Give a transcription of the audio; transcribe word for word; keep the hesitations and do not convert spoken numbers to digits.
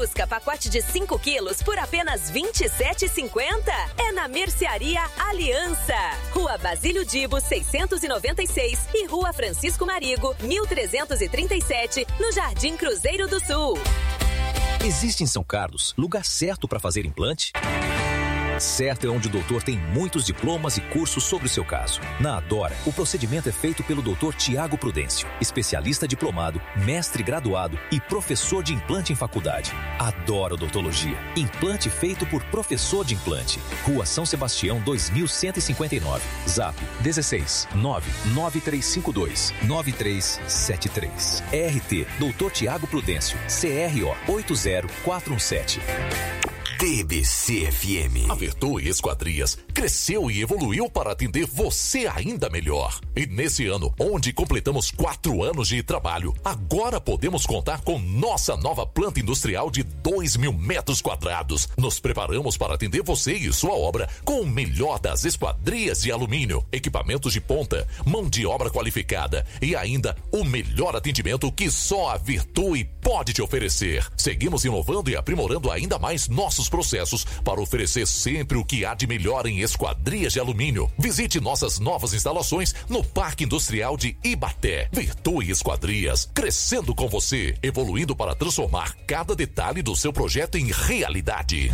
Busca pacote de cinco quilos por apenas vinte e sete reais e cinquenta centavos. É na Mercearia Aliança. Rua Basílio Dibo, seiscentos e noventa e seis e Rua Francisco Marigo, mil trezentos e trinta e sete, no Jardim Cruzeiro do Sul. Existe em São Carlos lugar certo para fazer implante? Certo é onde o doutor tem muitos diplomas e cursos sobre o seu caso. Na Adora, o procedimento é feito pelo doutor Tiago Prudêncio, especialista diplomado, mestre graduado e professor de implante em faculdade. Adora Odontologia. Implante feito por professor de implante. Rua São Sebastião, dois mil cento e cinquenta e nove. Zap dezesseis nove nove três cinco dois nove três sete três. R T doutor Tiago Prudêncio. C R O oito zero quatro um sete. T B C F M. A Vertu Esquadrias cresceu e evoluiu para atender você ainda melhor. E nesse ano, onde completamos quatro anos de trabalho, agora podemos contar com nossa nova planta industrial de dois mil metros quadrados. Nos preparamos para atender você e sua obra com o melhor das esquadrias de alumínio, equipamentos de ponta, mão de obra qualificada e ainda o melhor atendimento que só a Virtue pode te oferecer. Seguimos inovando e aprimorando ainda mais nossos processos para oferecer sempre o que há de melhor em esquadrias de alumínio. Visite nossas novas instalações no Parque Industrial de Ibaté. Virtue Esquadrias, crescendo com você, evoluindo para transformar cada detalhe do seu projeto em realidade.